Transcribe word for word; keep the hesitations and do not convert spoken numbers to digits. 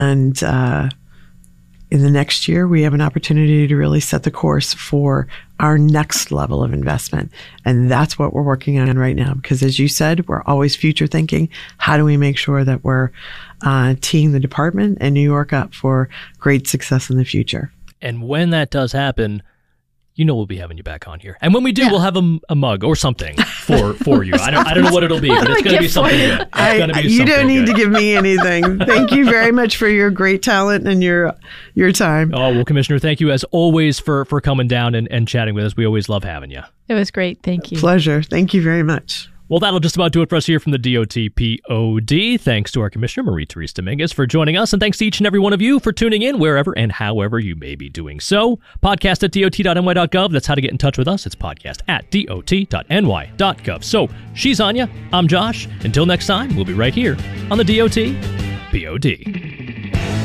And uh, in the next year, we have an opportunity to really set the course for our next level of investment. And that's what we're working on right now. Because as you said, we're always future thinking. How do we make sure that we're uh, teeing the department and New York up for great success in the future? And when that does happen, you know we'll be having you back on here. And when we do, yeah. we'll have a, a mug or something for, for you. I don't I don't know what it'll be, but it's going to be something good. I, it's gonna be you something don't need good. to give me anything. Thank you very much for your great talent and your your time. Oh, well, Commissioner, thank you as always for, for coming down and, and chatting with us. We always love having you. It was great. Thank you. Pleasure. Thank you very much. Well, that'll just about do it for us here from the D O T P O D. Thanks to our Commissioner, Marie-Therese Dominguez, for joining us. And thanks to each and every one of you for tuning in wherever and however you may be doing so. Podcast at D O T dot N Y dot gov. That's how to get in touch with us. It's podcast at D O T dot N Y dot gov. So she's Anya. I'm Josh. Until next time, we'll be right here on the D O T P O D.